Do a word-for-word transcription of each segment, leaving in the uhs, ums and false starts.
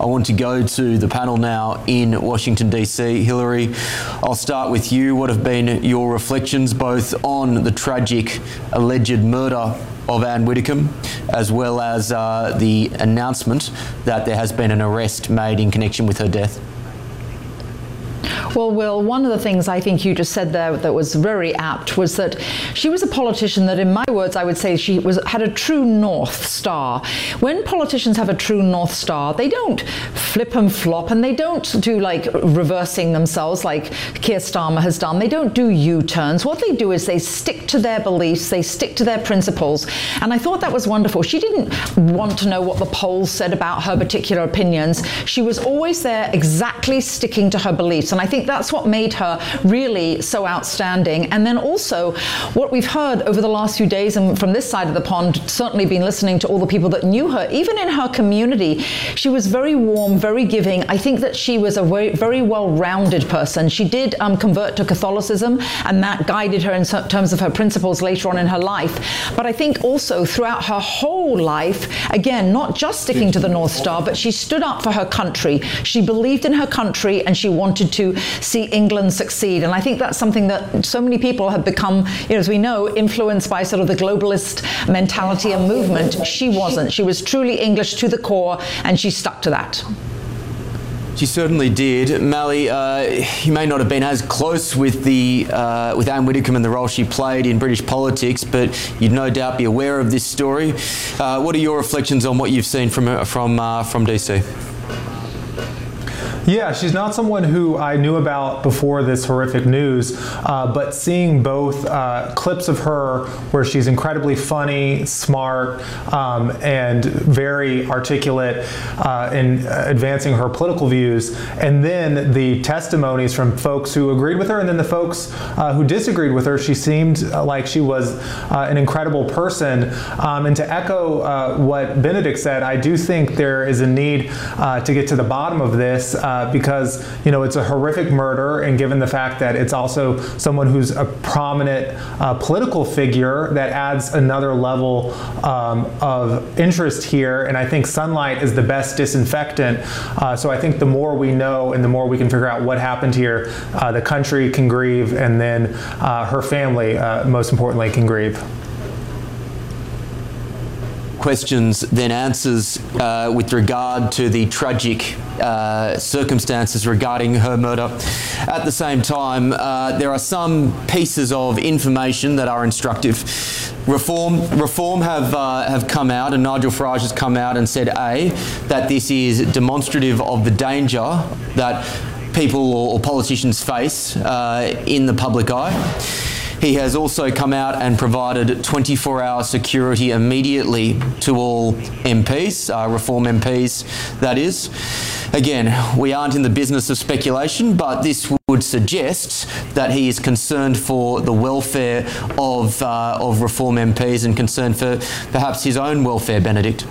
I want to go to the panel now in Washington, D C. Hillary, I'll start with you. What have been your reflections both on the tragic alleged murder of Anne Widdecombe, as well as uh, the announcement that there has been an arrest made in connection with her death? Well, Will, one of the things I think you just said there that was very apt was that she was a politician that, in my words, I would say she was had a true North Star. When politicians have a true North Star, they don't flip and flop, and they don't do like reversing themselves like Keir Starmer has done. They don't do U-turns. What they do is they stick to their beliefs, they stick to their principles, and I thought that was wonderful. She didn't want to know what the polls said about her particular opinions. She was always there exactly sticking to her beliefs, and I think that's what made her really so outstanding. And then also what we've heard over the last few days, and from this side of the pond, certainly been listening to all the people that knew her, even in her community, she was very warm, very giving. I think that she was a very, very well-rounded person. She did um, convert to Catholicism, and that guided her in terms of her principles later on in her life. But I think also throughout her whole life, again, not just sticking to the North Star, but she stood up for her country. She believed in her country, and she wanted to see England succeed. And I think that's something that so many people have become, you know, as we know, influenced by sort of the globalist mentality and movement. She wasn't. She was truly English to the core, and she stuck to that. She certainly did. Mally, uh, you may not have been as close with the uh, with Anne Widdecombe and the role she played in British politics, but you'd no doubt be aware of this story. Uh, what are your reflections on what you've seen from from uh, from D C? Yeah, she's not someone who I knew about before this horrific news, uh, but seeing both uh, clips of her where she's incredibly funny, smart, um, and very articulate uh, in advancing her political views, and then the testimonies from folks who agreed with her and then the folks uh, who disagreed with her, she seemed like she was uh, an incredible person. Um, and to echo uh, what Benedict said, I do think there is a need uh, to get to the bottom of this. Uh, Uh, because, you know, it's a horrific murder, and given the fact that it's also someone who's a prominent uh, political figure, that adds another level um, of interest here. And I think sunlight is the best disinfectant. Uh, so I think the more we know and the more we can figure out what happened here, uh, the country can grieve, and then uh, her family, uh, most importantly, can grieve. Questions, then answers uh, with regard to the tragic uh, circumstances regarding her murder. At the same time, uh, there are some pieces of information that are instructive. Reform, Reform have uh, have come out, and Nigel Farage has come out and said, A, that this is demonstrative of the danger that people or, or politicians face uh, in the public eye. He has also come out and provided twenty-four hour security immediately to all M Ps, uh, Reform M Ps, that is. Again, we aren't in the business of speculation, but this would suggest that he is concerned for the welfare of, uh, of Reform M Ps and concerned for perhaps his own welfare, Benedict.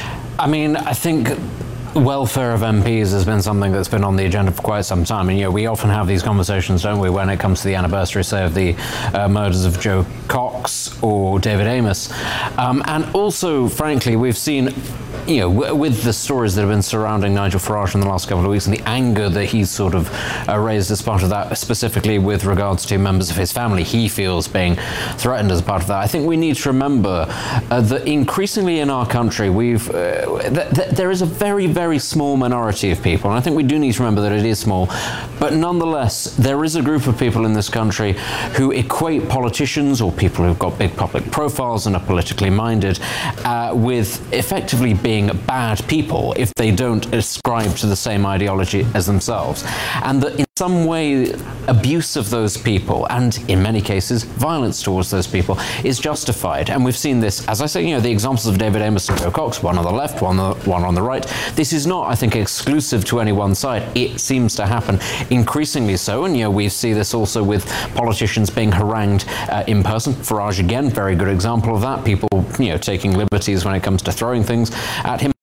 I mean, I think welfare of M Ps has been something that's been on the agenda for quite some time. And, you know, we often have these conversations, don't we, when it comes to the anniversary, say, of the uh, murders of Jo Cox or David Amess. Um, and also, frankly, we've seen, you know, w with the stories that have been surrounding Nigel Farage in the last couple of weeks, and the anger that he's sort of uh, raised as part of that, specifically with regards to members of his family he feels being threatened as part of that. I think we need to remember uh, that increasingly in our country, we've uh, th th there is a very, very small minority of people, and I think we do need to remember that it is small, but nonetheless, there is a group of people in this country who equate politicians or people who've got big public profiles and are politically minded uh, with effectively being bad people if they don't ascribe to the same ideology as themselves. And that in some way, abuse of those people, and in many cases, violence towards those people, is justified. And we've seen this, as I say, you know, the examples of David Amess and Jo Cox, one on the left, one on the, one on the right. This is not, I think, exclusive to any one side. It seems to happen increasingly so. And, you know, we see this also with politicians being harangued uh, in person. Farage, again, very good example of that. People, you know, taking liberties when it comes to throwing things at him.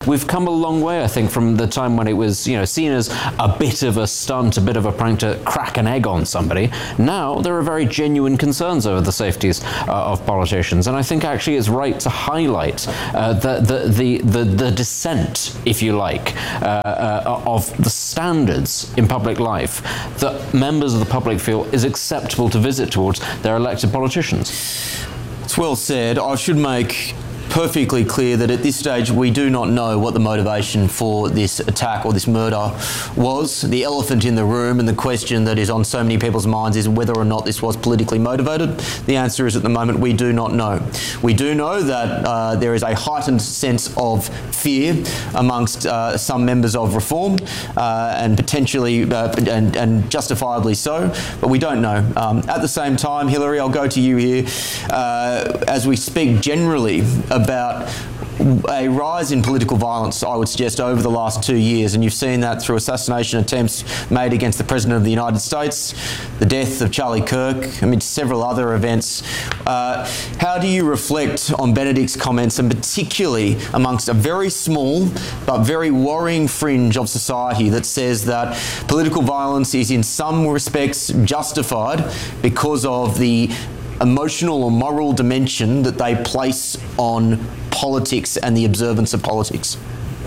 We've come a long way, I think, from the time when it was, you know, seen as a bit of a stunt, a bit of a prank to crack an egg on somebody. Now there are very genuine concerns over the safeties uh, of politicians, and I think actually it's right to highlight uh, the, the, the, the, the descent, if you like, uh, uh, of the standards in public life that members of the public feel is acceptable to visit towards their elected politicians. It's well said. I should make perfectly clear that at this stage we do not know what the motivation for this attack or this murder was. The elephant in the room and the question that is on so many people's minds is whether or not this was politically motivated. The answer is at the moment we do not know. We do know that uh, there is a heightened sense of fear amongst uh, some members of Reform uh, and potentially uh, and, and justifiably so, but we don't know. Um, at the same time, Hillary, I'll go to you here. Uh, as we speak generally about about a rise in political violence, I would suggest, over the last two years, and you've seen that through assassination attempts made against the President of the United States, the death of Charlie Kirk, I mean, several other events. Uh, how do you reflect on Benedict's comments, and particularly amongst a very small but very worrying fringe of society that says that political violence is in some respects justified because of the emotional or moral dimension that they place on politics and the observance of politics?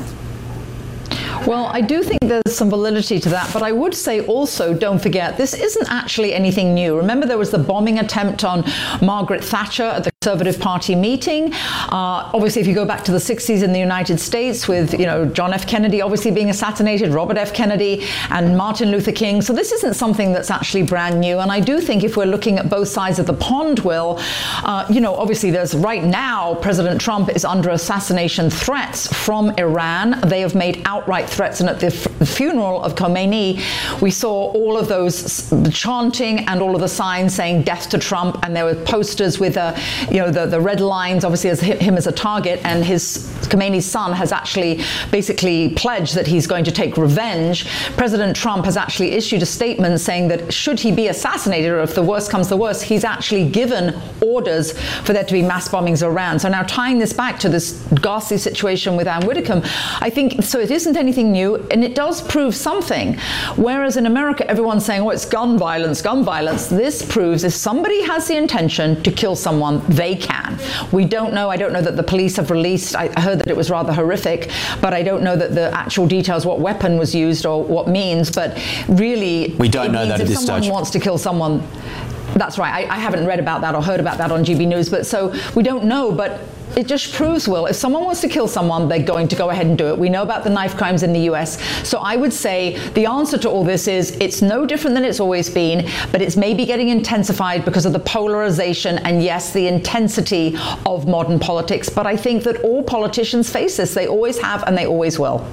Well, I do think there's some validity to that, but I would say also, don't forget, this isn't actually anything new. Remember, there was the bombing attempt on Margaret Thatcher at the Conservative Party meeting. Uh, obviously, if you go back to the sixties in the United States with, you know, John F. Kennedy obviously being assassinated, Robert F. Kennedy and Martin Luther King. So this isn't something that's actually brand new. And I do think if we're looking at both sides of the pond, Will, uh, you know, obviously there's right now, President Trump is under assassination threats from Iran. They have made outright threats. And at the f- funeral of Khomeini, we saw all of those, the chanting and all of the signs saying death to Trump. And there were posters with, uh, you know, the, the red lines, obviously, as him as a target. And his Khomeini's son has actually basically pledged that he's going to take revenge. President Trump has actually issued a statement saying that should he be assassinated, or if the worst comes to the worst, he's actually given orders for there to be mass bombings around. So now tying this back to this ghastly situation with Ann Widdecombe, I think, so it isn't anything new, and it does prove something. Whereas in America, everyone's saying, oh, it's gun violence, gun violence. This proves if somebody has the intention to kill someone, they can. We don't know. I don't know that the police have released, I heard that it was rather horrific, but I don't know that the actual details, what weapon was used or what means, but really, we don't know that at this stage. If someone wants to kill someone, that's right. I, I haven't read about that or heard about that on G B News, but so we don't know, but it just proves, Will, if someone wants to kill someone, they're going to go ahead and do it. We know about the knife crimes in the U S. So I would say the answer to all this is it's no different than it's always been, but it's maybe getting intensified because of the polarization and, yes, the intensity of modern politics. But I think that all politicians face this. They always have and they always will.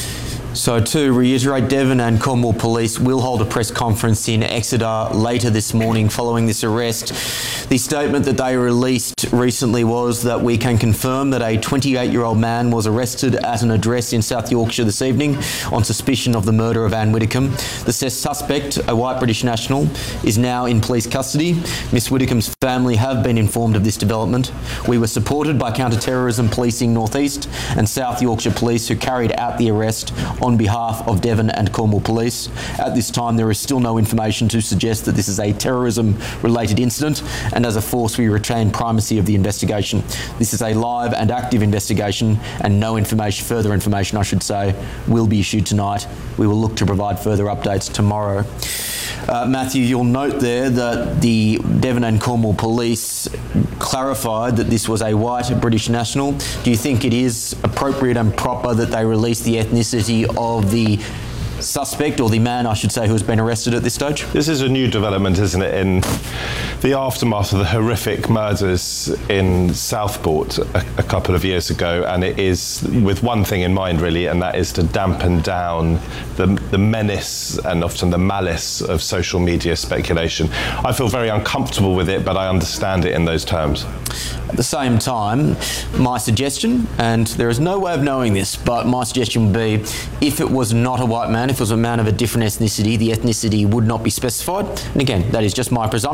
So to reiterate, Devon and Cornwall Police will hold a press conference in Exeter later this morning following this arrest. The statement that they released recently was that we can confirm that a twenty-eight-year-old man was arrested at an address in South Yorkshire this evening on suspicion of the murder of Ann Widdecombe. The suspect, a white British national, is now in police custody. Miss Widdecombe's family have been informed of this development. We were supported by Counter-Terrorism Policing North East and South Yorkshire Police, who carried out the arrest on behalf of Devon and Cornwall Police. At this time, there is still no information to suggest that this is a terrorism-related incident, and as a force, we retain primacy of the investigation. This is a live and active investigation, and no information, further information, I should say, will be issued tonight. We will look to provide further updates tomorrow. Uh, Matthew, you'll note there that the Devon and Cornwall Police clarified that this was a white British national. Do you think it is appropriate and proper that they release the ethnicity of the suspect, or the man, I should say, who has been arrested at this stage? This is a new development, isn't it, in the aftermath of the horrific murders in Southport a, a couple of years ago, and it is with one thing in mind, really, and that is to dampen down the, the menace and often the malice of social media speculation. I feel very uncomfortable with it, but I understand it in those terms. At the same time, my suggestion, and there is no way of knowing this, but my suggestion would be, if it was not a white man, if it was a man of a different ethnicity, the ethnicity would not be specified. And again, that is just my presumption. Well, that's that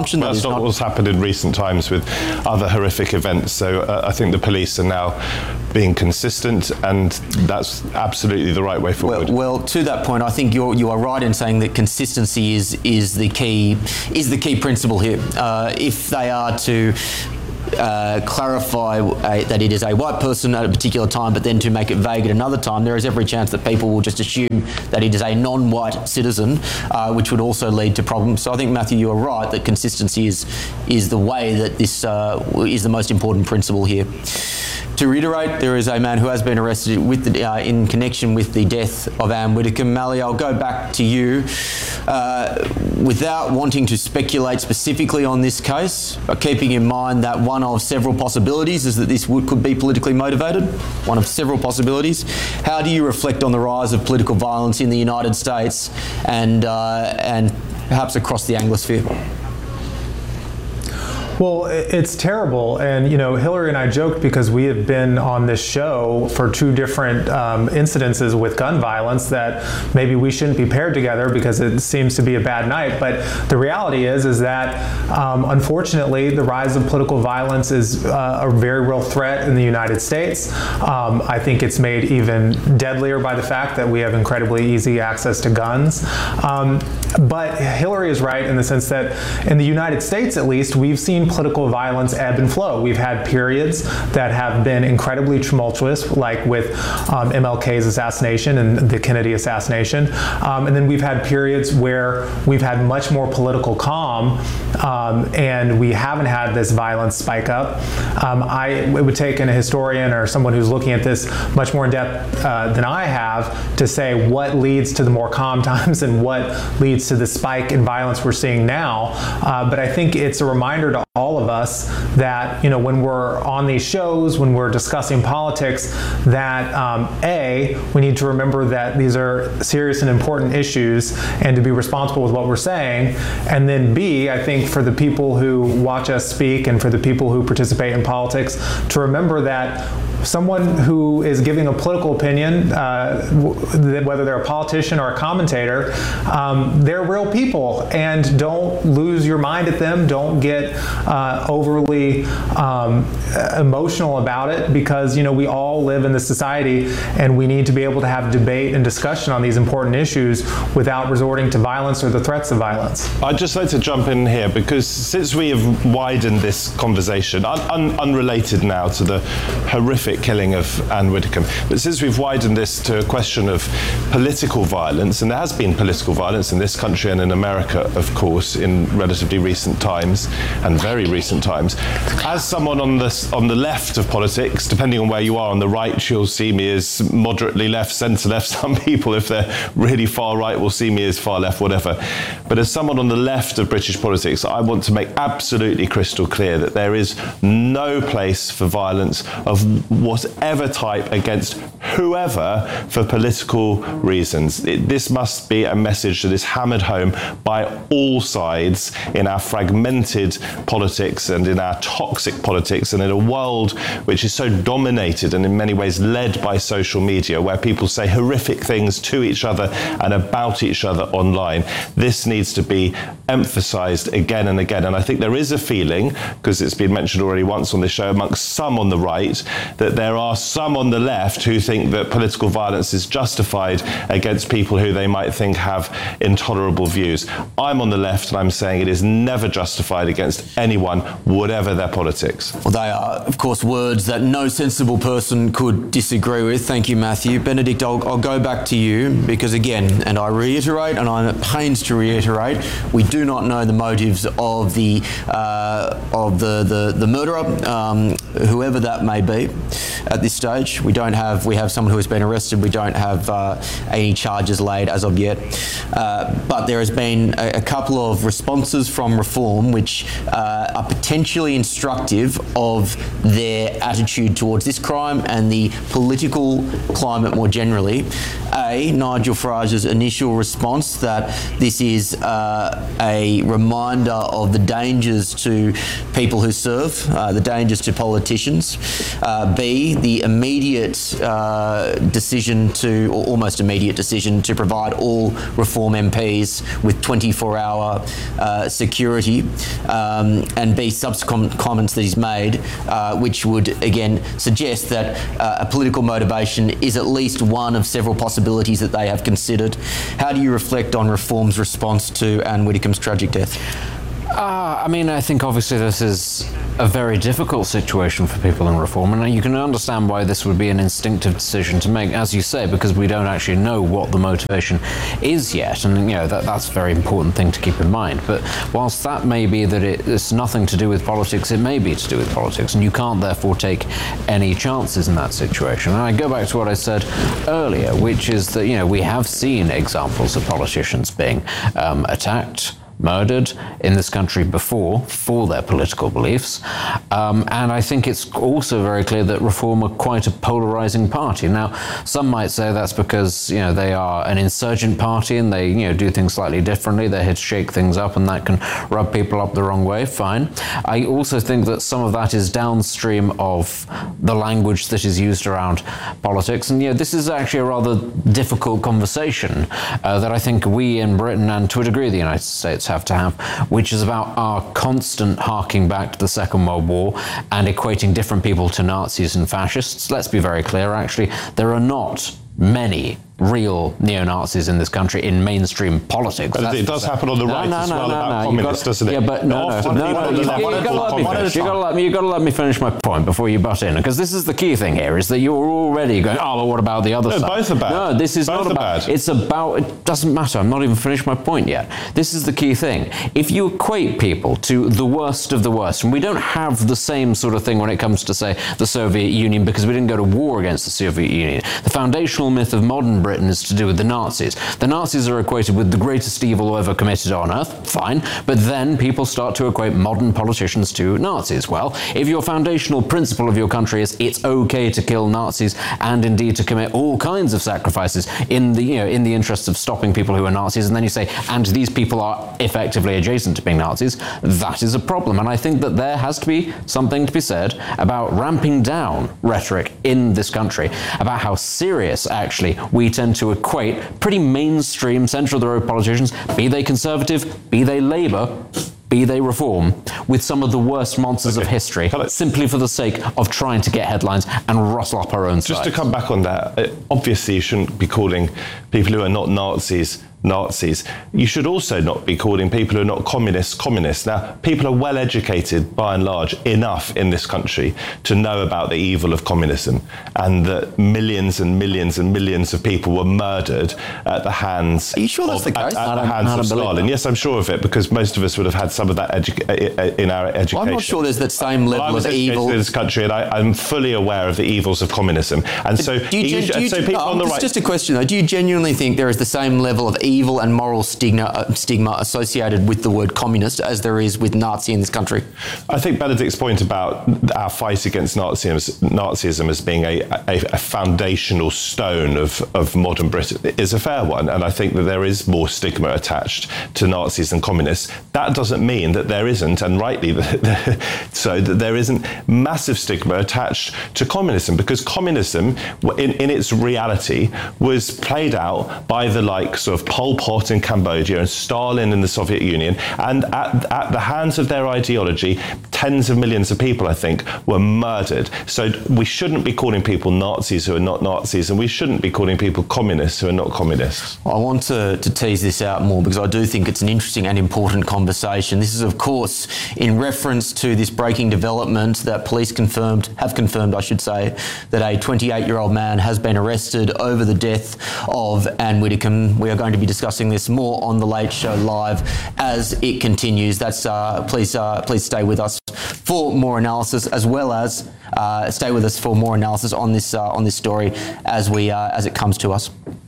not... what's happened in recent times with other horrific events. So uh, I think the police are now being consistent, and that's absolutely the right way forward. Well, well to that point, I think you're you are right in saying that consistency is is the key is the key principle here. Uh, if they are to Uh, clarify a, that it is a white person at a particular time, but then to make it vague at another time, there is every chance that people will just assume that it is a non-white citizen, uh, which would also lead to problems. So I think, Matthew, you are right that consistency is is the way that this uh, is the most important principle here. To reiterate, there is a man who has been arrested with the, uh, in connection with the death of Anne Widdecombe. Mally, I'll go back to you. Uh, without wanting to speculate specifically on this case, but keeping in mind that one of several possibilities is that this would, could be politically motivated, one of several possibilities, how do you reflect on the rise of political violence in the United States and, uh, and perhaps across the Anglosphere? Well, it's terrible, and you know, Hillary and I joked because we have been on this show for two different um, incidences with gun violence that maybe we shouldn't be paired together because it seems to be a bad night. But the reality is, is that um, unfortunately, the rise of political violence is uh, a very real threat in the United States. Um, I think it's made even deadlier by the fact that we have incredibly easy access to guns. Um, but Hillary is right in the sense that in the United States, at least, we've seen political violence ebb and flow. We've had periods that have been incredibly tumultuous, like with um, M L K's assassination and the Kennedy assassination. Um, and then we've had periods where we've had much more political calm, um, and we haven't had this violence spike up. Um, I, it would take an historian or someone who's looking at this much more in depth uh, than I have to say what leads to the more calm times and what leads to the spike in violence we're seeing now. Uh, but I think it's a reminder to all of us that, you know, when we're on these shows, when we're discussing politics, that um, A, we need to remember that these are serious and important issues and to be responsible with what we're saying. And then B, I think for the people who watch us speak and for the people who participate in politics, to remember that someone who is giving a political opinion, uh, whether they're a politician or a commentator, um, they're real people, and don't lose your mind at them. Don't get uh, overly um, emotional about it, because you know we all live in this society, and we need to be able to have debate and discussion on these important issues without resorting to violence or the threats of violence. I'd just like to jump in here, because since we have widened this conversation, un un unrelated now to the horrific killing of Anne Widdecombe, but since we've widened this to a question of political violence, and there has been political violence in this country and in America, of course, in relatively recent times, and very recent times, as someone on the, on the left of politics, depending on where you are, on the right you'll see me as moderately left, centre left, some people, if they're really far right, will see me as far left, whatever. But as someone on the left of British politics, I want to make absolutely crystal clear that there is no place for violence of whatever type against whoever for political reasons. It, this must be a message that is hammered home by all sides in our fragmented politics and in our toxic politics, and in a world which is so dominated and in many ways led by social media, where people say horrific things to each other and about each other online. This needs to be emphasized again and again. And I think there is a feeling, because it's been mentioned already once on this show, amongst some on the right, that there are some on the left who think that political violence is justified against people who they might think have intolerable views. I'm on the left, and I'm saying it is never justified against anyone, whatever their politics. Well, they are, of course, words that no sensible person could disagree with. Thank you, Matthew. Benedict, I'll, I'll go back to you, because again, and I reiterate, and I'm at pains to reiterate, we do not know the motives of the uh, of the the, the murderer, um, whoever that may be. At this stage, we don't have we have someone who has been arrested. We don't have uh, any charges laid as of yet. Uh, but there has been a, a couple of responses from Reform which uh, are potentially instructive of their attitude towards this crime and the political climate more generally. A, Nigel Farage's initial response that this is uh, a reminder of the dangers to people who serve, uh, the dangers to politicians. Uh, B, B, the immediate uh, decision to, or almost immediate decision to provide all Reform M Ps with twenty-four hour uh, security, um, and B, subsequent comments that he's made, uh, which would again suggest that uh, a political motivation is at least one of several possibilities that they have considered. How do you reflect on Reform's response to Anne Widdecombe's tragic death? Uh, I mean, I think obviously this is a very difficult situation for people in Reform, and you can understand why this would be an instinctive decision to make, as you say, because we don't actually know what the motivation is yet, and you know that that's a very important thing to keep in mind. But whilst that may be that it, it's nothing to do with politics, it may be to do with politics, and you can't therefore take any chances in that situation. And I go back to what I said earlier, which is that you know we have seen examples of politicians being um, attacked, murdered in this country before for their political beliefs. Um, and I think it's also very clear that Reform are quite a polarizing party. Now, some might say that's because, you know, they are an insurgent party and they, you know, do things slightly differently. They're here to shake things up and that can rub people up the wrong way. Fine. I also think that some of that is downstream of the language that is used around politics. And, you know, this is actually a rather difficult conversation uh, that I think we in Britain and to a degree the United States have to have, which is about our constant harking back to the Second World War and equating different people to Nazis and fascists. Let's be very clear, actually, there are not many real neo-Nazis in this country in mainstream politics. But it does happen on the right no, no, as well no, about no, communists, doesn't it? Yeah, but no, no, no, no, no, you, you, you gotta let me finish. You gotta let me, you gotta let me finish my point before you butt in, because this is the key thing here: is that you're already going, oh, well, what about the other no, side? Both are bad. No, this is both not about. Bad. It's about. It doesn't matter. I'm not even finished my point yet. This is the key thing. If you equate people to the worst of the worst, and we don't have the same sort of thing when it comes to, say, the Soviet Union, because we didn't go to war against the Soviet Union. The foundational myth of modern Britain is to do with the Nazis. The Nazis are equated with the greatest evil ever committed on earth, fine, but then people start to equate modern politicians to Nazis. Well, if your foundational principle of your country is it's okay to kill Nazis and indeed to commit all kinds of sacrifices in the, you know, in the interest of stopping people who are Nazis, and then you say, and these people are effectively adjacent to being Nazis, that is a problem. And I think that there has to be something to be said about ramping down rhetoric in this country, about how serious, actually, we tend to equate pretty mainstream centre-of-the-road politicians, be they Conservative, be they Labour, be they Reform, with some of the worst monsters okay. of history, simply for the sake of trying to get headlines and rustle up our own Just sides. to come back on that, obviously you shouldn't be calling people who are not Nazis Nazis. You should also not be calling people who are not communists communists. Now, people are well educated, by and large, enough in this country to know about the evil of communism and that millions and millions and millions of people were murdered at the hands Are you sure that's of, the case? at, at the hands of Stalin. Yes, I'm sure of it, because most of us would have had some of that edu- in our education. Well, I'm not sure there's that same level well, I was of educated evil in this country, and I, I'm fully aware of the evils of communism. And so, do you, you, do you, so do you, people no, on the it's right. just a question though. Do you genuinely think there is the same level of evil and moral stigma, uh, stigma associated with the word communist as there is with Nazi in this country? I think Benedict's point about our fight against Nazism, Nazism as being a, a, a foundational stone of, of modern Britain is a fair one, and I think that there is more stigma attached to Nazis than communists. That doesn't mean that there isn't, and rightly so, that there isn't massive stigma attached to communism, because communism, in, in its reality, was played out by the likes of Pol Pot in Cambodia and Stalin in the Soviet Union, and at, at the hands of their ideology, tens of millions of people, I think, were murdered. So we shouldn't be calling people Nazis who are not Nazis, and we shouldn't be calling people communists who are not communists. I want to, to tease this out more because I do think it's an interesting and important conversation. This is, of course, in reference to this breaking development that police confirmed, have confirmed, I should say, that a twenty-eight-year-old man has been arrested over the death of Anne Widdecombe. We are going to be discussing this more on The Late Show Live as it continues. That's uh, please, uh, please stay with us for more analysis, as well as uh, stay with us for more analysis on this uh, on this story as we uh, as it comes to us.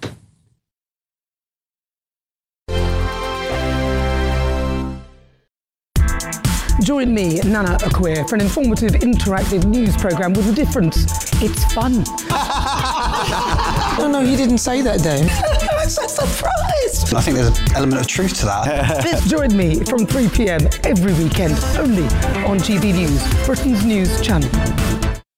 Join me, Nana Akua, for an informative, interactive news programme with a difference. It's fun. No, no, he didn't say that, Dave. I'm so surprised. I think there's an element of truth to that. Join me from three p.m. every weekend, only on G B News, Britain's news channel.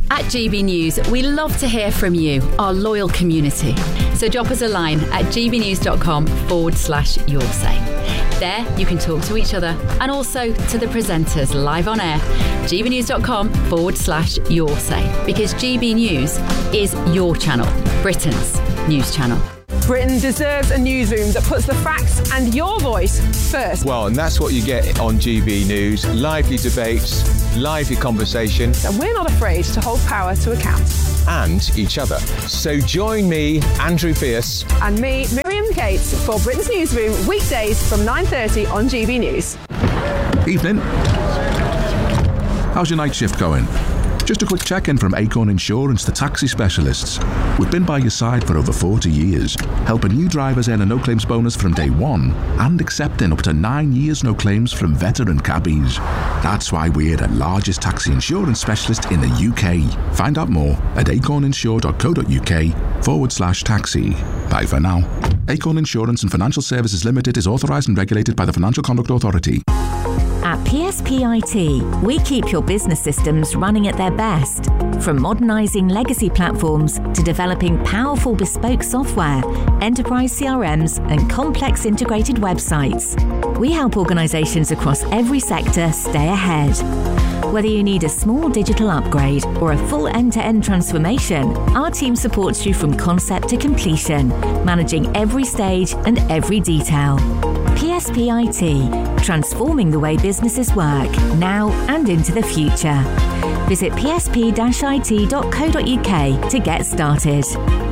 At G B News, we love to hear from you, our loyal community. So drop us a line at gbnews.com forward slash your say. There, you can talk to each other and also to the presenters live on air. gbnews.com forward slash your say. Because G B News is your channel, Britain's news channel. Britain deserves a newsroom that puts the facts and your voice first. Well, and that's what you get on G B News. Lively debates, lively conversation. And we're not afraid to hold power to account. And each other. So join me, Andrew Pierce. And me, Miriam Gates, for Britain's Newsroom, weekdays from nine thirty on G B News. Evening. How's your night shift going? Just a quick check-in from Acorn Insurance, the taxi specialists. We've been by your side for over forty years, helping new drivers earn a no-claims bonus from day one and accepting up to nine years no claims from veteran cabbies. That's why we're the largest taxi insurance specialist in the U K. Find out more at acorninsure.co.uk forward slash taxi. Bye for now. Acorn Insurance and Financial Services Limited is authorised and regulated by the Financial Conduct Authority. At P S P I T, we keep your business systems running at their best. From modernising legacy platforms to developing powerful bespoke software, enterprise C R Ms and complex integrated websites, we help organisations across every sector stay ahead. Whether you need a small digital upgrade or a full end-to-end transformation, our team supports you from concept to completion, managing every stage and every detail. P S P I T, transforming the way businesses work, now and into the future. Visit p s p dash i t dot co dot u k to get started.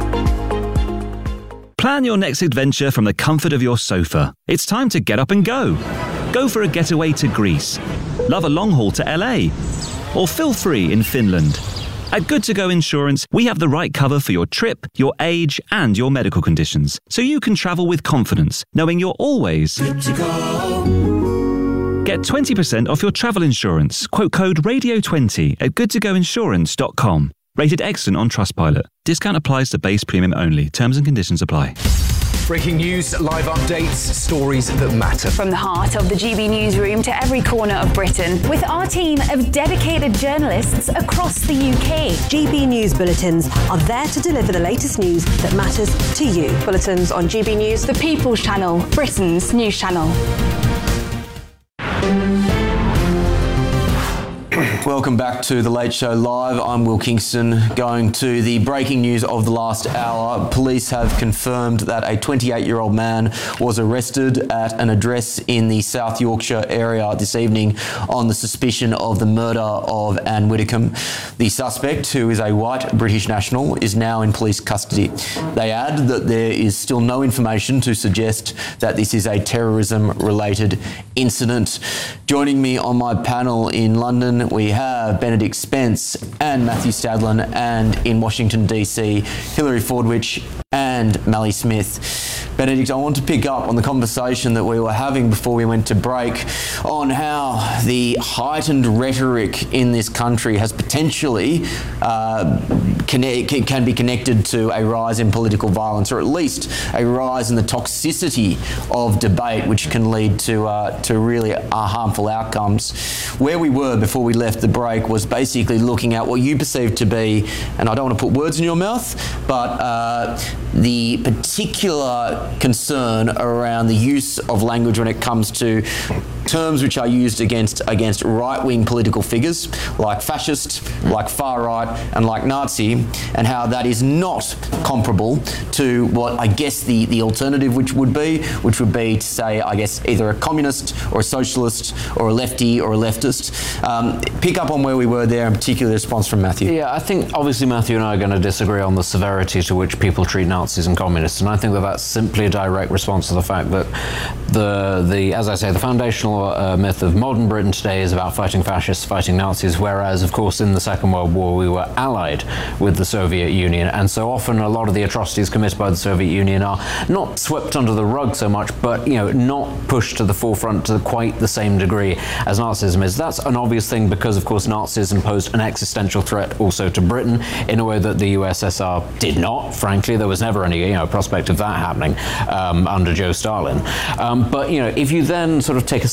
Plan your next adventure from the comfort of your sofa. It's time to get up and go. Go for a getaway to Greece. Love a long haul to L A. Or feel free in Finland. At Good To Go Insurance, we have the right cover for your trip, your age, and your medical conditions, so you can travel with confidence, knowing you're always good to go. Get twenty percent off your travel insurance. Quote code radio twenty at good to go insurance dot com. Rated excellent on Trustpilot. Discount applies to base premium only. Terms and conditions apply. Breaking news, live updates, stories that matter. From the heart of the G B Newsroom to every corner of Britain, with our team of dedicated journalists across the U K. G B News Bulletins are there to deliver the latest news that matters to you. Bulletins on G B News, the People's Channel, Britain's news channel. Welcome back to The Late Show Live. I'm Will Kingston. Going to the breaking news of the last hour. Police have confirmed that a twenty-eight-year-old man was arrested at an address in the South Yorkshire area this evening on the suspicion of the murder of Anne Widdecombe. The suspect, who is a white British national, is now in police custody. They add that there is still no information to suggest that this is a terrorism-related incident. Joining me on my panel in London, we have Benedict Spence and Matthew Stadlen, and in Washington, D C, Hilary Fordwich and Mally Smith. Benedict, I want to pick up on the conversation that we were having before we went to break on how the heightened rhetoric in this country has potentially uh, connect, can be connected to a rise in political violence, or at least a rise in the toxicity of debate, which can lead to uh, to really uh, harmful outcomes. Where we were before we left the break was basically looking at what you perceive to be, and I don't want to put words in your mouth, but uh, the particular concern around the use of language when it comes to terms which are used against against right-wing political figures like fascist, like far-right, and like Nazi, and how that is not comparable to what I guess the, the alternative which would be, which would be to say, I guess, either a communist or a socialist or a lefty or a leftist. Um, pick up on where we were there, in particular response from Matthew. Yeah, I think obviously Matthew and I are going to disagree on the severity to which people treat Nazis and communists, and I think that that's simply a direct response to the fact that the, the as I say, the foundational uh, myth of modern Britain today is about fighting fascists, fighting Nazis, whereas, of course, in the Second World War we were allied with the Soviet Union, and so often a lot of the atrocities committed by the Soviet Union are not swept under the rug so much, but, you know, not pushed to the forefront to quite the same degree as Nazism is. That's an obvious thing because, of course, Nazism posed an existential threat also to Britain in a way that the U S S R did not. Frankly, there was never any, you know, prospect of that happening um, under Joe Stalin. Um, but, you know, if you then sort of take a step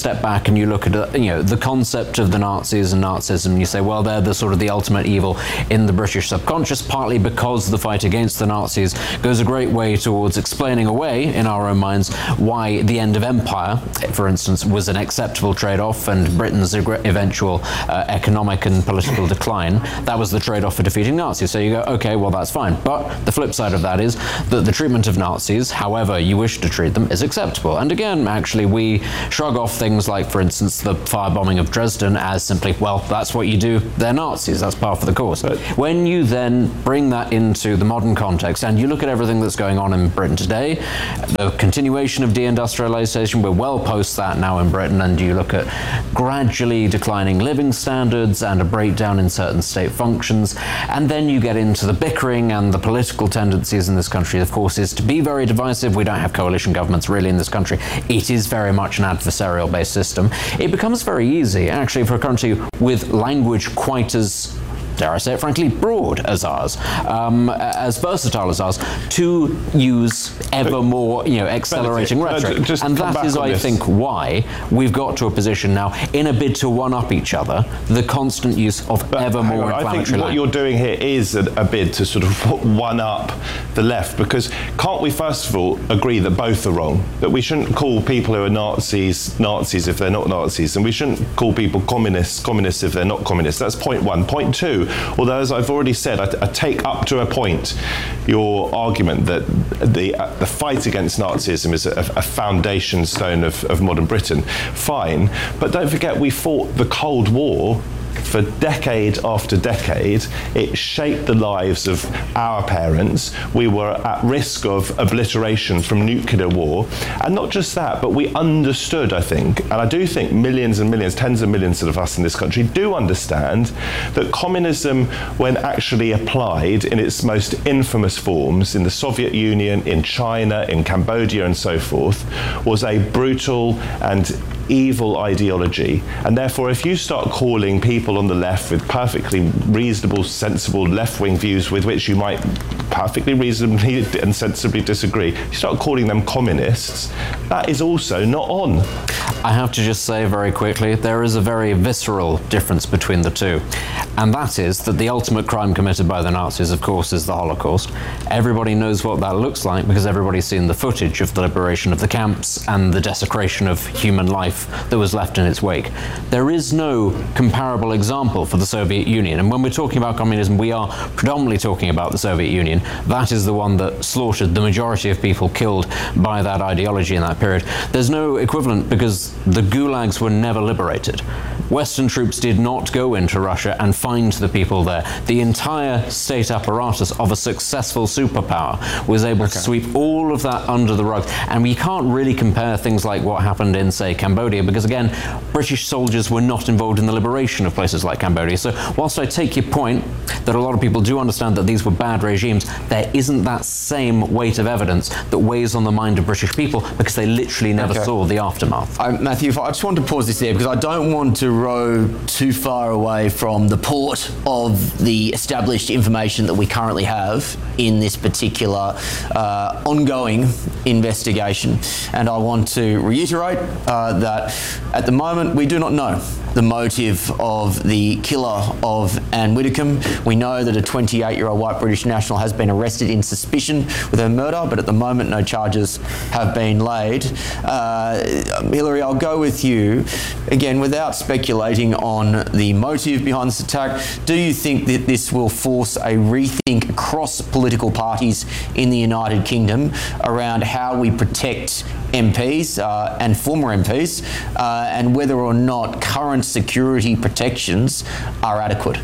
step back and you look at uh, you know the concept of the Nazis and Nazism, and you say, well, they're the sort of the ultimate evil in the British subconscious, partly because the fight against the Nazis goes a great way towards explaining away in our own minds why the end of empire, for instance, was an acceptable trade-off, and Britain's eventual uh, economic and political decline, that was the trade-off for defeating Nazis. So you go, okay, well, that's fine. But the flip side of that is that the treatment of Nazis, however you wish to treat them, is acceptable. And again, actually, we shrug off things like, for instance, the firebombing of Dresden as simply, well, that's what you do, they're Nazis, that's par for the course. But when you then bring that into the modern context and you look at everything that's going on in Britain today, the continuation of deindustrialization, we're well post that now in Britain, and you look at gradually declining living standards and a breakdown in certain state functions, and then you get into the bickering and the political tendencies in this country, of course, is to be very divisive. We don't have coalition governments really in this country. It is very much an adversarial based system. It becomes very easy, actually, for a country with language quite as, dare I say it, frankly, broad as ours, um, as versatile as ours, to use ever more, you know, accelerating rhetoric. Just and that is, I this. think, why we've got to a position now, in a bid to one-up each other, the constant use of But ever more on, inflammatory I think what language. you're doing here is a, a bid to sort of one-up the left, because can't we first of all agree that both are wrong? That we shouldn't call people who are Nazis Nazis if they're not Nazis, and we shouldn't call people communists communists if they're not communists. That's point one. Point two, although, as I've already said, I, I take up to a point your argument that the uh, the fight against Nazism is a, a foundation stone of, of modern Britain. Fine, but don't forget we fought the Cold War for decade after decade. It shaped the lives of our parents. We were at risk of obliteration from nuclear war. And not just that, but we understood, I think, and I do think millions and millions, tens of millions of us in this country do understand that communism, when actually applied in its most infamous forms in the Soviet Union, in China, in Cambodia and so forth, was a brutal and evil ideology. And therefore, if you start calling people on the left with perfectly reasonable, sensible left-wing views with which you might perfectly reasonably and sensibly disagree, you start calling them communists, that is also not on. I have to just say very quickly, there is a very visceral difference between the two. And that is that the ultimate crime committed by the Nazis, of course, is the Holocaust. Everybody knows what that looks like because everybody's seen the footage of the liberation of the camps and the desecration of human life that was left in its wake. There is no comparable example for the Soviet Union. And when we're talking about communism, we are predominantly talking about the Soviet Union. That is the one that slaughtered the majority of people killed by that ideology in that period. There's no equivalent because the gulags were never liberated. Western troops did not go into Russia and find the people there. The entire state apparatus of a successful superpower was able okay. to sweep all of that under the rug. And we can't really compare things like what happened in, say, Cambodia, because again, British soldiers were not involved in the liberation of places like Cambodia. So whilst I take your point that a lot of people do understand that these were bad regimes, there isn't that same weight of evidence that weighs on the mind of British people because they literally never okay. saw the aftermath. Uh, Matthew, I just want to pause this there because I don't want to row too far away from the port of the established information that we currently have in this particular uh, ongoing investigation. And I want to reiterate uh, that at the moment we do not know the motive of the killer of Anne Widdecombe. We know that a twenty-eight-year-old white British national has been arrested in suspicion with her murder, but at the moment no charges have been laid. Uh, Hilary, I'll go with you. Again, without speculating on the motive behind this attack, do you think that this will force a rethink across political parties in the United Kingdom around how we protect M Ps uh, and former M Ps uh, and whether or not current security protections are adequate?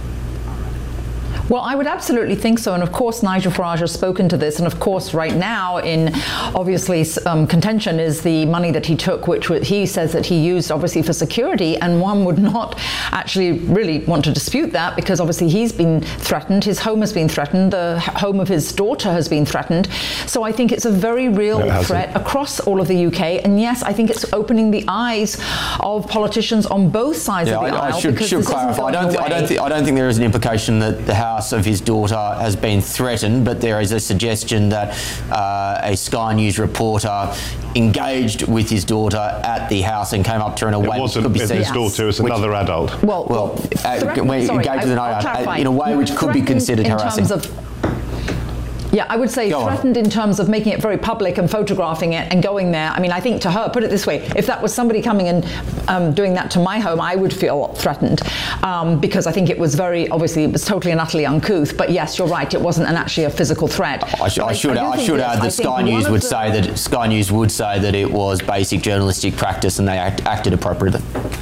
Well, I would absolutely think so. And of course, Nigel Farage has spoken to this. And of course, right now in obviously um, contention is the money that he took, which he says that he used obviously for security. And one would not actually really want to dispute that because obviously he's been threatened. His home has been threatened. The home of his daughter has been threatened. So I think it's a very real no, threat it? across all of the U K. And yes, I think it's opening the eyes of politicians on both sides yeah, of the I, aisle. I should, should clarify. I don't, th- I, don't th- I don't think there is an implication that the House house of his daughter has been threatened, but there is a suggestion that uh, a Sky News reporter engaged with his daughter at the house and came up to her in a way it wasn't which could be his seen, daughter, it was another which, adult. Well, well uh, sorry, engaged with an I'll adult in a way which could be considered in harassing. Terms of, yeah, I would say Go threatened on. in terms of making it very public and photographing it and going there. I mean, I think to her, put it this way, if that was somebody coming and um, doing that to my home, I would feel threatened um, because I think it was very, obviously, it was totally and utterly uncouth. But yes, you're right, it wasn't an, actually a physical threat. I, sh- I should, I, I should add that Sky News would say that Sky News would say that it was basic journalistic practice and they act, acted appropriately.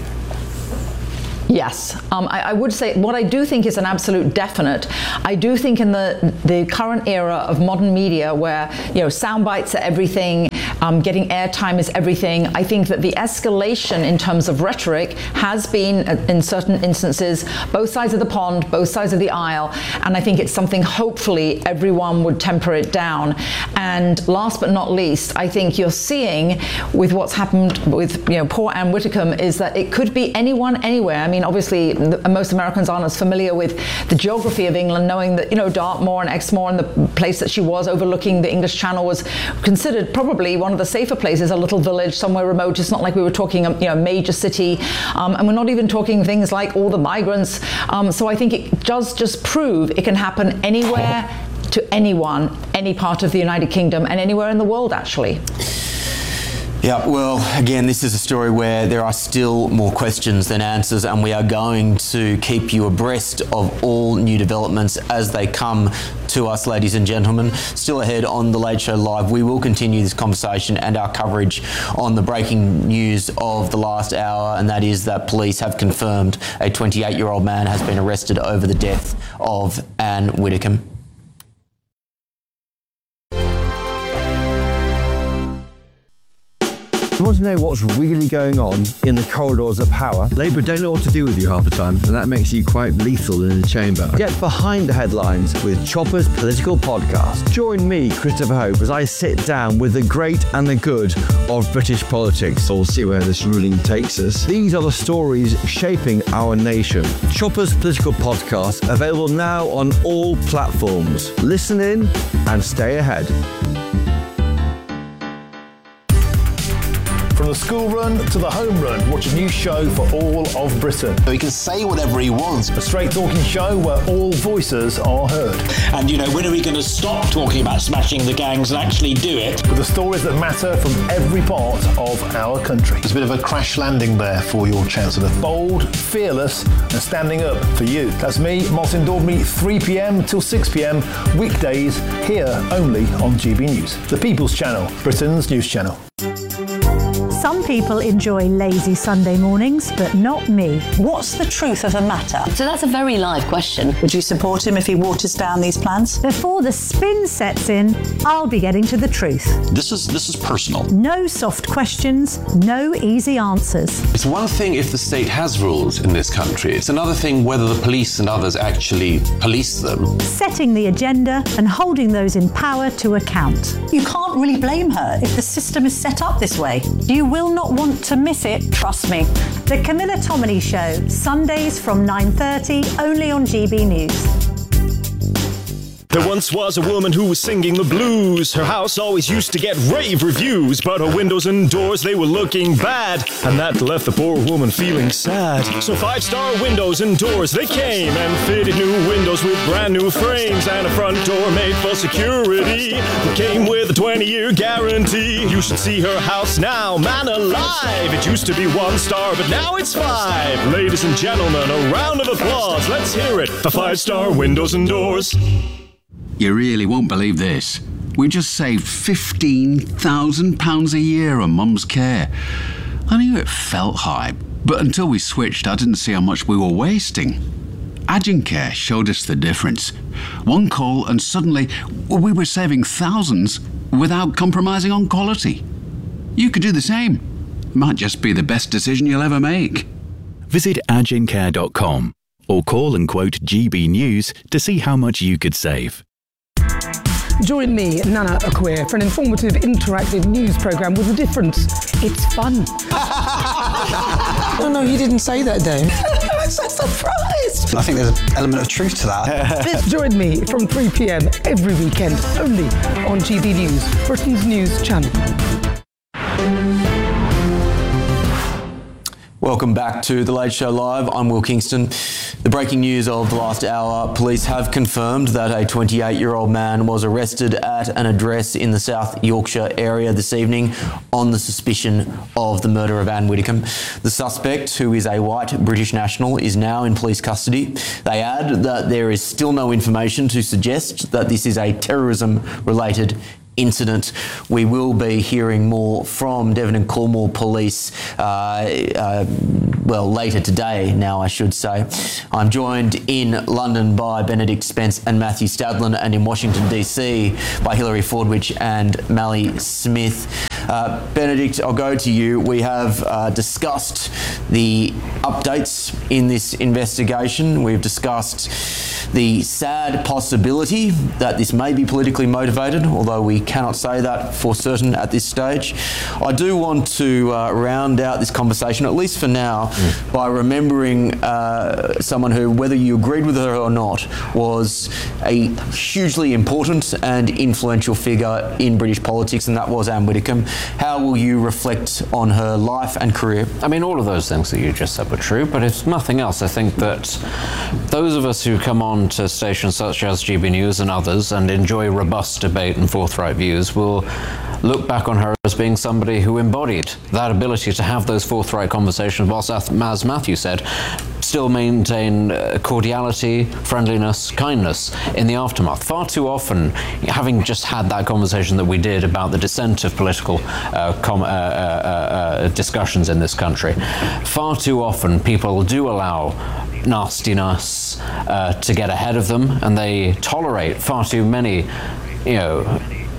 Yes, um, I, I would say what I do think is an absolute definite. I do think in the the current era of modern media, where you know sound bites are everything, um, getting airtime is everything. I think that the escalation in terms of rhetoric has been, uh, in certain instances, both sides of the pond, both sides of the aisle, and I think it's something. Hopefully, everyone would temper it down. And last but not least, I think you're seeing with what's happened with you know poor Anne Widdecombe is that it could be anyone, anywhere. I mean. Obviously, the, most Americans aren't as familiar with the geography of England, knowing that, you know, Dartmoor and Exmoor and the place that she was overlooking the English Channel was considered probably one of the safer places, a little village somewhere remote. It's not like we were talking, you know, a major city. Um, and we're not even talking things like all the migrants. Um, so I think it does just prove it can happen anywhere to anyone, any part of the United Kingdom and anywhere in the world, actually. Yeah, well, again, this is a story where there are still more questions than answers, and we are going to keep you abreast of all new developments as they come to us, ladies and gentlemen. Still ahead on The Late Show Live, we will continue this conversation and our coverage on the breaking news of the last hour, and that is that police have confirmed a twenty-eight-year-old man has been arrested over the death of Anne Widdecombe. You want to know what's really going on in the corridors of power? Labour don't know what to do with you half the time, and that makes you quite lethal in the chamber. Get behind the headlines with Chopper's Political Podcast. Join me, Christopher Hope, as I sit down with the great and the good of British politics. We'll see where this ruling takes us. These are the stories shaping our nation. Chopper's Political Podcast, available now on all platforms. Listen in and stay ahead. From the school run to the home run, watch a new show for all of Britain. He can say whatever he wants. A straight talking show where all voices are heard. And, you know, when are we going to stop talking about smashing the gangs and actually do it? With the stories that matter from every part of our country. There's a bit of a crash landing there for your Chancellor. Bold, fearless and standing up for you. That's me, Martin Daubney, three p.m. till six p.m. weekdays here only on G B News. The People's Channel, Britain's news channel. Some people enjoy lazy Sunday mornings, but not me. What's the truth of the matter? So that's a very live question. Would you support him if he waters down these plans? Before the spin sets in, I'll be getting to the truth. This is this is personal. No soft questions, no easy answers. It's one thing if the state has rules in this country. It's another thing whether the police and others actually police them. Setting the agenda and holding those in power to account. You can't really blame her if the system is set up this way. You will not want to miss it, trust me. The Camilla Tominey Show, Sundays from nine thirty, only on G B News. There once was a woman who was singing the blues. Her house always used to get rave reviews, but her windows and doors, they were looking bad, and that left the poor woman feeling sad. So five-star windows and doors, they came and fitted new windows with brand new frames and a front door made for security that came with a twenty-year guarantee. You should see her house now, man alive. It used to be one star, but now it's five. Ladies and gentlemen, a round of applause. Let's hear it for five-star windows and doors. You really won't believe this. We just saved fifteen thousand pounds a year on Mum's care. I knew it felt high, but until we switched, I didn't see how much we were wasting. Agencare showed us the difference. One call and suddenly we were saving thousands without compromising on quality. You could do the same. Might just be the best decision you'll ever make. Visit agencare dot com or call and quote G B News to see how much you could save. Join me, Nana Akweer, for an informative, interactive news programme with a difference. It's fun. No, no, he didn't say that, Dave. I'm so surprised. I think there's an element of truth to that. Join me from three p.m. every weekend, only on G B News, Britain's news channel. Welcome back to The Late Show Live. I'm Will Kingston. The breaking news of the last hour, police have confirmed that a twenty-eight-year-old man was arrested at an address in the South Yorkshire area this evening on the suspicion of the murder of Anne Widdecombe. The suspect, who is a white British national, is now in police custody. They add that there is still no information to suggest that this is a terrorism-related incident. We will be hearing more from Devon and Cornwall Police uh, uh, well later today now I should say. I'm joined in London by Benedict Spence and Matthew Stadlen, and in Washington D C by Hilary Fordwich and Mally Smith. Uh, Benedict, I'll go to you. We have uh, discussed the updates in this investigation. We've discussed the sad possibility that this may be politically motivated, although we cannot say that for certain at this stage. I do want to uh, round out this conversation, at least for now, mm. by remembering uh, someone who, whether you agreed with her or not, was a hugely important and influential figure in British politics, and that was Anne Widdecombe. How will you reflect on her life and career? I mean, all of those things that you just said were true, but if nothing else, I think that those of us who come on to stations such as G B News and others and enjoy robust debate and forthright views will look back on her as being somebody who embodied that ability to have those forthright conversations, whilst, as Matthew said, still maintain uh, cordiality, friendliness, kindness in the aftermath. Far too often, having just had that conversation that we did about the descent of political uh, com- uh, uh, uh, discussions in this country, far too often people do allow nastiness uh, to get ahead of them, and they tolerate far too many, you know,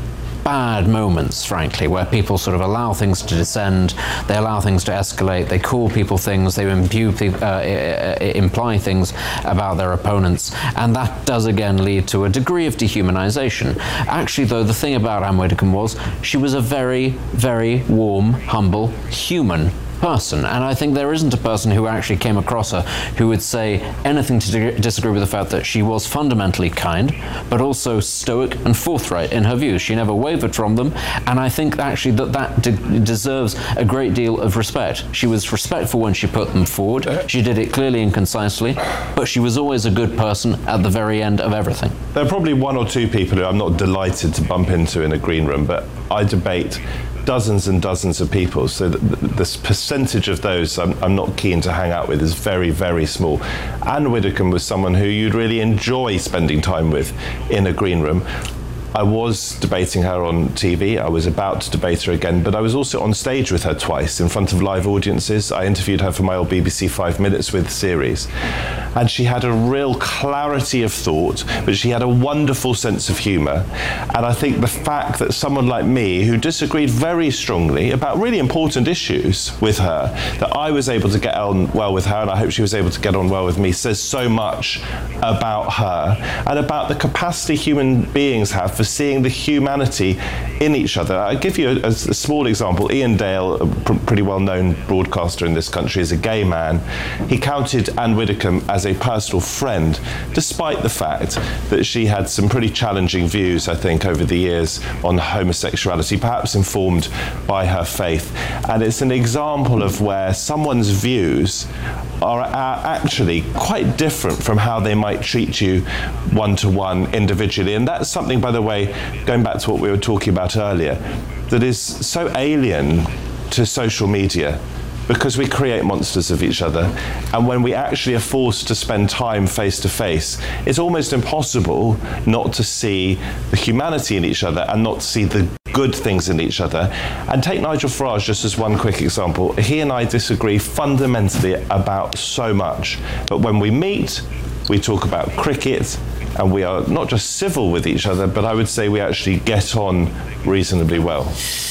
bad moments, frankly, where people sort of allow things to descend, they allow things to escalate, they call people things, they impugn, uh, imply things about their opponents, and that does again lead to a degree of dehumanization. Actually, though, the thing about Anne Widdecombe was she was a very, very warm, humble human person, and I think there isn't a person who actually came across her who would say anything to de- disagree with the fact that she was fundamentally kind, but also stoic and forthright in her views. She never wavered from them, and I think actually that that de- deserves a great deal of respect. She was respectful when she put them forward. She did it clearly and concisely, but she was always a good person at the very end of everything. There are probably one or two people who I'm not delighted to bump into in a green room, but I debate dozens and dozens of people, so the, the, the percentage of those I'm, I'm not keen to hang out with is very, very small. Anne Widdecombe was someone who you'd really enjoy spending time with in a green room. I was debating her on T V, I was about to debate her again, but I was also on stage with her twice in front of live audiences. I interviewed her for my old B B C Five Minutes With series, and she had a real clarity of thought, but she had a wonderful sense of humour. And I think the fact that someone like me, who disagreed very strongly about really important issues with her, that I was able to get on well with her, and I hope she was able to get on well with me, says so much about her and about the capacity human beings have for seeing the humanity in each other. I'll give you a, a small example. Ian Dale, a pr- pretty well-known broadcaster in this country, is a gay man. He counted Anne Widdecombe as a personal friend, despite the fact that she had some pretty challenging views, I think, over the years on homosexuality, perhaps informed by her faith. And it's an example of where someone's views are, are actually quite different from how they might treat you one-to-one individually. And that's something, by the way, going back to what we were talking about earlier, that is so alien to social media, because we create monsters of each other, and when we actually are forced to spend time face to face, it's almost impossible not to see the humanity in each other and not to see the good things in each other. And take Nigel Farage just as one quick example. He and I disagree fundamentally about so much, but when we meet, we talk about cricket, and we are not just civil with each other, but I would say we actually get on reasonably well.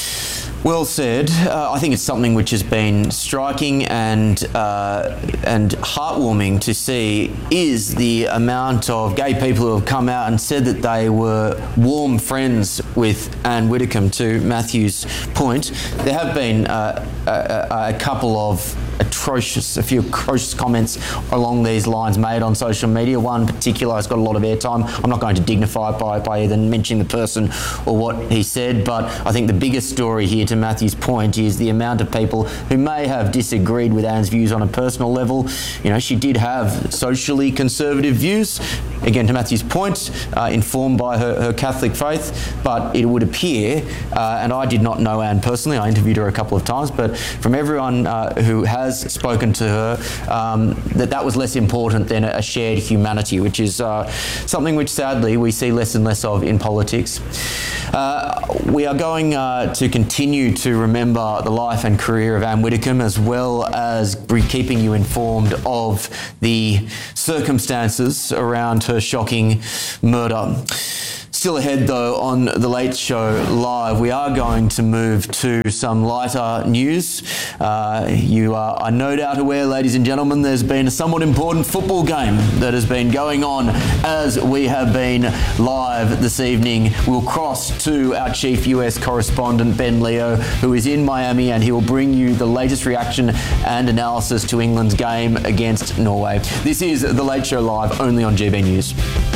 Well said. Uh, I think it's something which has been striking and uh, and heartwarming to see is the amount of gay people who have come out and said that they were warm friends with Anne Widdecombe. To Matthew's point, there have been uh, a, a couple of atrocious, a few atrocious comments along these lines made on social media. One in particular has got a lot of airtime. I'm not going to dignify it by, by either mentioning the person or what he said, but I think the biggest story here, to Matthew's point, is the amount of people who may have disagreed with Anne's views on a personal level. You know, she did have socially conservative views, again, to Matthew's point, uh, informed by her, her Catholic faith, but it would appear, uh, and I did not know Anne personally, I interviewed her a couple of times, but from everyone uh, who has spoken to her, um, that that was less important than a shared humanity, which is uh, something which sadly we see less and less of in politics. Uh, we are going uh, to continue to remember the life and career of Anne Widdecombe, as well as be keeping you informed of the circumstances around her shocking murder. Still ahead, though, on The Late Show Live, we are going to move to some lighter news. Uh, you are, are no doubt aware, ladies and gentlemen, there's been a somewhat important football game that has been going on as we have been live this evening. We'll cross to our chief U S correspondent, Ben Leo, who is in Miami, and he will bring you the latest reaction and analysis to England's game against Norway. This is The Late Show Live, only on G B News.